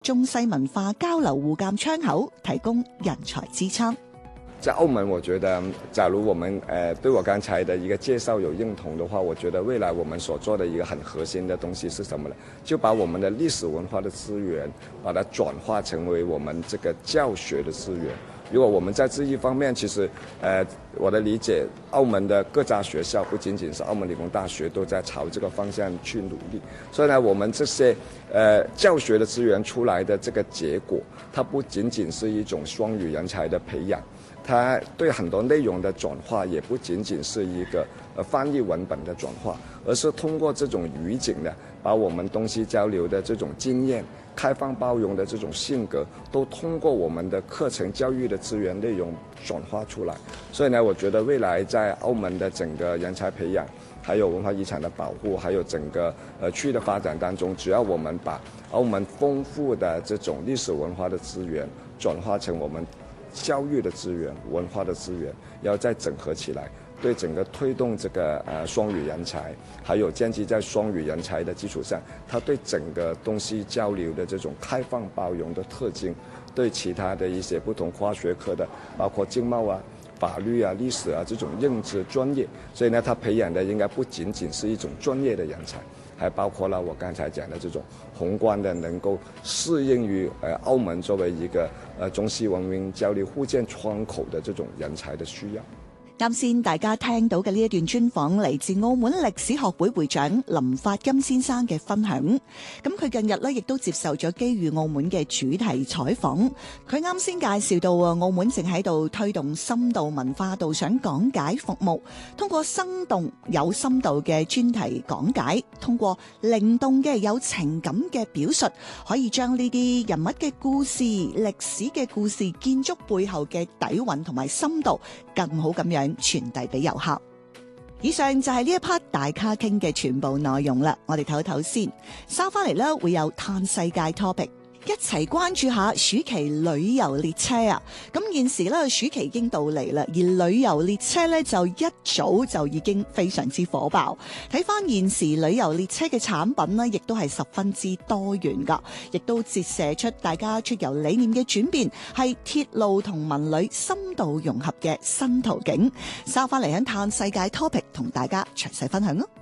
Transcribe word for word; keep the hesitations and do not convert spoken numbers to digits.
中西文化交流互鑒窗口，提供人才支撐。 在澳門，我覺得，假如我們呃對我剛才的一個介紹有認同的話，我覺得未來我們所做的一個很核心的東西是什麼呢？就把我們的歷史文化的資源，把它轉化成為我們這個教學的資源。如果我們在這一方面，其實呃我的理解，澳門的各家學校，不僅僅是澳門理工大學，都在朝這個方向去努力。所以呢，我們這些呃教學的資源出來的這個結果，它不僅僅是一種雙語人才的培養。它對很多內容的轉化，也不僅僅是一個呃翻譯文本的轉化，而是通過這種語境呢，把我們東西交流的這種經驗、開放包容的這種性格，都通過我們的課程教育的資源內容轉化出來。所以呢，我覺得未來在澳門的整個人才培養，還有文化遺產的保護，還有整個呃區的發展當中，只要我們把澳門豐富的這種歷史文化的資源轉化成我們教育的資源、文化的資源，要再整合起來，對整個推動這個呃雙語人才，還有建基在雙語人才的基礎上，它對整個東西交流的這種開放包容的特徵，對其他的一些不同跨學科的，包括經貿啊、法律啊、歷史啊這種認知專業，所以呢，它培養的應該不僅僅是一種專業的人才，還包括了我剛才講的這種宏觀的，能夠適應於呃澳門作為一個呃中西文明交流互見窗口的這種人才的需要。 啱先大家聽到嘅呢一段專訪嚟自澳門歷史學會會長林發金先生嘅分享。咁佢近日咧亦都接受咗機遇澳門嘅主題採訪。佢啱先介紹到啊，澳門正喺度推動深度文化導賞講解服務，通過生動有深度嘅專題講解，通過靈動嘅有情感嘅表述，可以將呢啲人物嘅故事、歷史嘅故事、建築背後嘅底蘊同埋深度，更好咁樣傳遞俾遊客。以上就係呢一 part 大咖傾嘅全部內容啦，我哋唞一唞先，收翻嚟咧會有嘆世界 topic。一齊關注下暑期旅遊列車啊！咁現時咧暑期已經到嚟啦，而旅遊列車咧就一早就已經非常之火爆。睇翻現時旅遊列車嘅產品呢，亦都係十分之多元噶，亦都折射出大家出遊理念嘅轉變，係鐵路同文旅深度融合嘅新途徑。收翻嚟喺嘆世界 topic 同大家詳細分享咯。